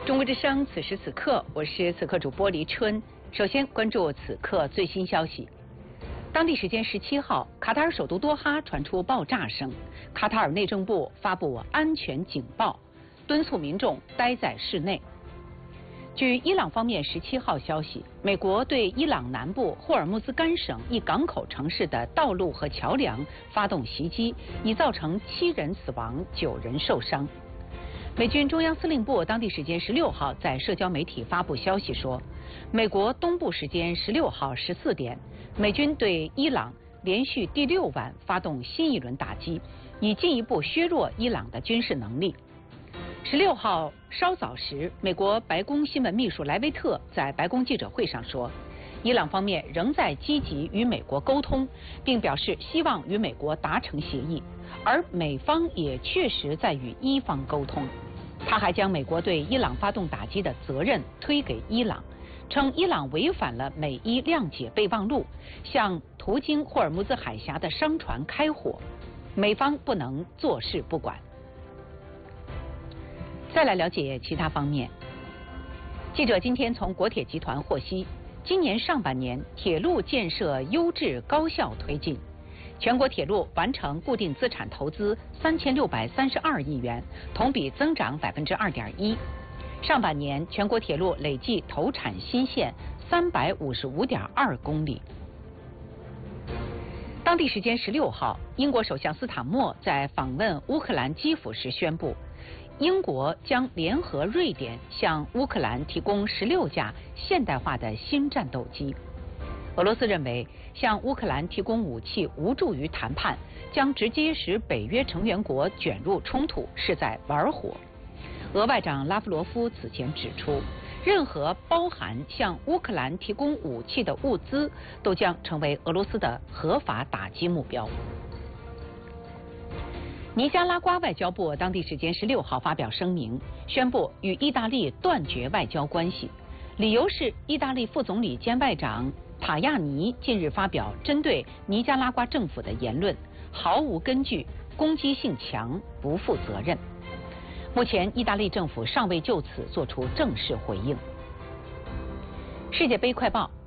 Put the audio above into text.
中国之声，此时此刻，我是此刻主播黎春。首先关注此刻最新消息。当地时间17号，卡塔尔首都多哈传出爆炸声，卡塔尔内政部发布安全警报，敦促民众待在室内。据伊朗方面17号消息，美国对伊朗南部霍尔木兹干省一港口城市的道路和桥梁发动袭击，已造成7人死亡，9人受伤。美军中央司令部当地时间16号在社交媒体发布消息说，美国东部时间16号14点，美军对伊朗连续第6晚发动新一轮打击，以进一步削弱伊朗的军事能力。16号稍早时，美国白宫新闻秘书莱维特在白宫记者会上说，伊朗方面仍在积极与美国沟通，并表示希望与美国达成协议，而美方也确实在与伊方沟通。他还将美国对伊朗发动打击的责任推给伊朗，称伊朗违反了美伊谅解备忘录，向途经霍尔木兹海峡的商船开火，美方不能坐视不管。再来了解其他方面。记者今天从国铁集团获悉，今年上半年铁路建设优质高效推进，全国铁路完成固定资产投资3632亿元，同比增长2.1%。上半年全国铁路累计投产新线355.2公里。当地时间16号，英国首相斯坦默在访问乌克兰基辅时宣布，英国将联合瑞典向乌克兰提供16架现代化的新战斗机。俄罗斯认为，向乌克兰提供武器无助于谈判，将直接使北约成员国卷入冲突，是在玩火。俄外长拉夫罗夫此前指出，任何包含向乌克兰提供武器的物资都将成为俄罗斯的合法打击目标。尼加拉瓜外交部当地时间16号发表声明，宣布与意大利断绝外交关系，理由是意大利副总理兼外长塔亚尼近日发表针对尼加拉瓜政府的言论毫无根据，攻击性强，不负责任。目前意大利政府尚未就此作出正式回应。世界杯快报，